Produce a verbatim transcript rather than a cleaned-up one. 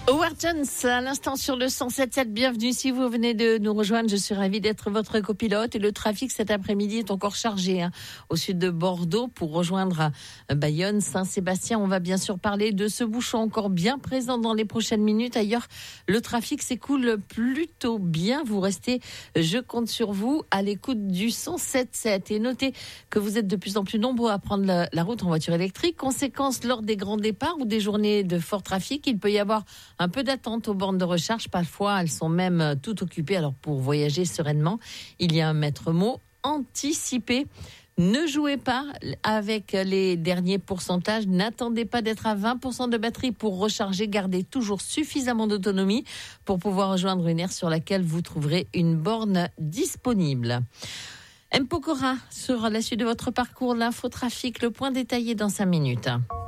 Howard Jones, à l'instant sur le cent sept sept, bienvenue si vous venez de nous rejoindre, je suis ravie d'être votre copilote et le trafic cet après-midi est encore chargé hein, au sud de Bordeaux pour rejoindre Bayonne, Saint-Sébastien. On va bien sûr parler de ce bouchon encore bien présent dans les prochaines minutes. Ailleurs, le trafic s'écoule plutôt bien. Vous restez, je compte sur vous, à l'écoute du cent sept sept et notez que vous êtes de plus en plus nombreux à prendre la, la route en voiture électrique. Conséquence, lors des grands départs ou des journées de fort trafic, il peut y avoir un peu d'attente aux bornes de recharge. Parfois, elles sont même toutes occupées. Alors, pour voyager sereinement, il y a un maître mot, anticiper. Ne jouez pas avec les derniers pourcentages. N'attendez pas d'être à vingt pour cent de batterie pour recharger. Gardez toujours suffisamment d'autonomie pour pouvoir rejoindre une aire sur laquelle vous trouverez une borne disponible. M. Pokora, sur la suite de votre parcours, l'infotrafic, le point détaillé dans cinq minutes.